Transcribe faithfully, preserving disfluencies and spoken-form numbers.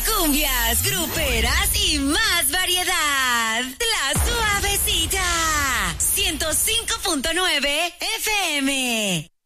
Cumbias, gruperas y más variedad. La Suavecita. ciento cinco punto nueve F M.